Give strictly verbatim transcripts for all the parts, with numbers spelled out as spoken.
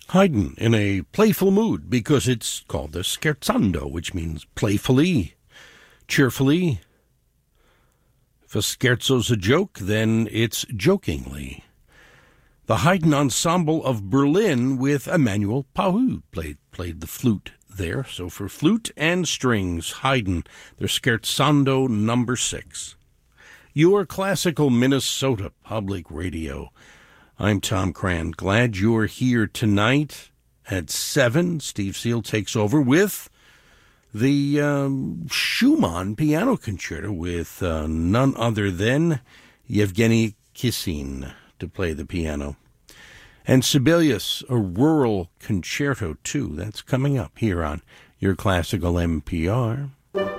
Haydn in a playful mood because it's called the scherzando, which means playfully, cheerfully. If a scherzo's a joke, then it's jokingly. The Haydn Ensemble of Berlin with Emmanuel Pahud played, played the flute there. So for flute and strings, Haydn, their scherzando number six. Your Classical Minnesota Public Radio. I'm Tom Cran. Glad you're here tonight at seven. Steve Seal takes over with the um, Schumann Piano Concerto with uh, none other than Yevgeny Kissin to play the piano. And Sibelius, a rural concerto, too. That's coming up here on Your Classical N P R.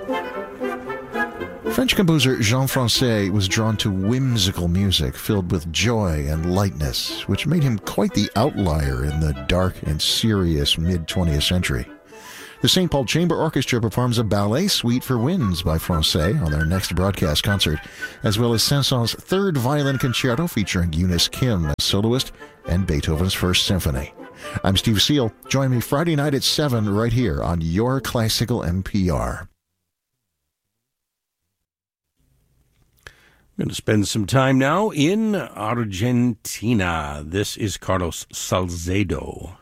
French composer Jean Francais was drawn to whimsical music filled with joy and lightness, which made him quite the outlier in the dark and serious mid-twentieth century. The Saint Paul Chamber Orchestra performs a ballet suite for winds by Francais on their next broadcast concert, as well as Saint-Saëns' third violin concerto featuring Eunice Kim as soloist and Beethoven's First Symphony. I'm Steve Seal. Join me Friday night at seven right here on Your Classical N P R. I'm going to spend some time now in Argentina. This is Carlos Salcedo.